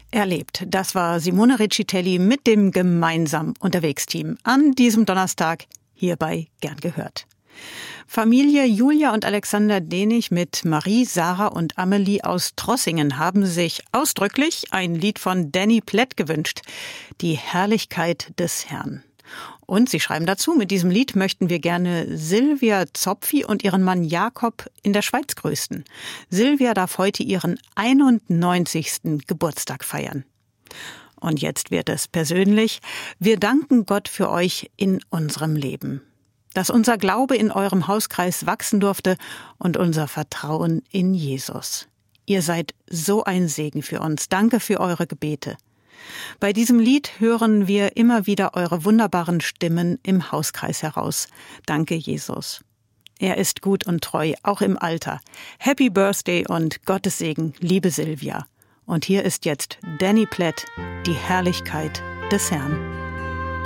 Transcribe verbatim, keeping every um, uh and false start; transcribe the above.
Erlebt. Das war Simone Riccitelli mit dem Gemeinsam Unterwegs-Team an diesem Donnerstag hier bei Gern gehört. Familie Julia und Alexander Denig mit Marie, Sarah und Amelie aus Trossingen haben sich ausdrücklich ein Lied von Danny Plett gewünscht. Die Herrlichkeit des Herrn. Und sie schreiben dazu, mit diesem Lied möchten wir gerne Silvia Zopfi und ihren Mann Jakob in der Schweiz grüßen. Silvia darf heute ihren einundneunzigsten Geburtstag feiern. Und jetzt wird es persönlich. Wir danken Gott für euch in unserem Leben. Dass unser Glaube in eurem Hauskreis wachsen durfte und unser Vertrauen in Jesus. Ihr seid so ein Segen für uns. Danke für eure Gebete. Bei diesem Lied hören wir immer wieder eure wunderbaren Stimmen im Hauskreis heraus. Danke, Jesus. Er ist gut und treu, auch im Alter. Happy Birthday und Gottes Segen, liebe Silvia. Und hier ist jetzt Danny Plett, die Herrlichkeit des Herrn.